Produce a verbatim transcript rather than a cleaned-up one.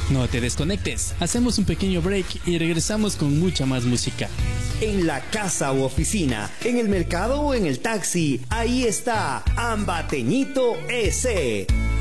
No te desconectes, hacemos un pequeño break y regresamos con mucha más música. En la casa u oficina, en el mercado o en el taxi, ahí está Ambateñito ese.